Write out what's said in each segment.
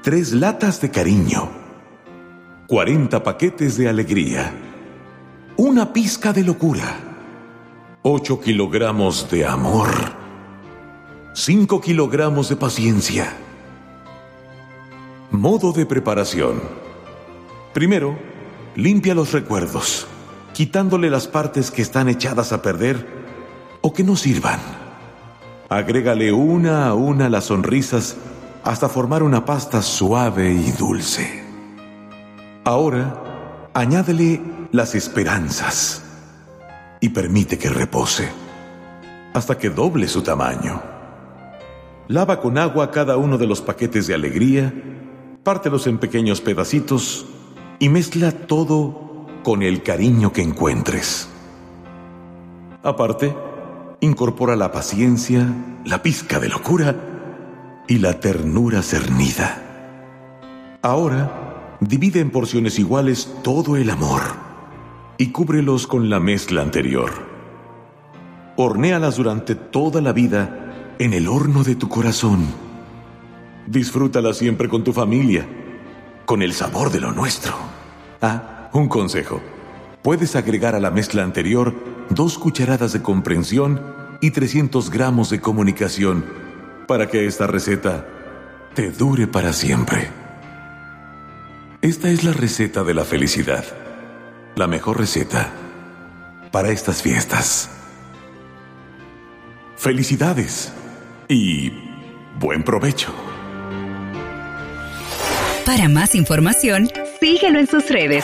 3 latas de cariño, 40 paquetes de alegría, una pizca de locura, 8 kilogramos de amor, 5 kilogramos de paciencia. Modo de preparación. Primero, limpia los recuerdos, quitándole las partes que están echadas a perder o que no sirvan. Agrégale una a una las sonrisas hasta formar una pasta suave y dulce. Ahora, añádele las esperanzas y permite que repose hasta que doble su tamaño. Lava con agua cada uno de los paquetes de alegría, pártelos en pequeños pedacitos y mezcla todo con el cariño que encuentres. Aparte, incorpora la paciencia, la pizca de locura y la ternura cernida. Ahora, divide en porciones iguales todo el amor y cúbrelos con la mezcla anterior. Hornéalas durante toda la vida en el horno de tu corazón. Disfrútala siempre con tu familia, con el sabor de lo nuestro. Un consejo. Puedes agregar a la mezcla anterior 2 cucharadas de comprensión y 300 gramos de comunicación para que esta receta te dure para siempre. Esta es la receta de la felicidad. La mejor receta para estas fiestas. Felicidades y buen provecho. Para más información, síguelo en sus redes.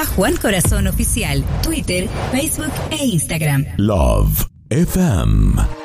@JuanCorazonOficial, Twitter, Facebook e Instagram. Love FM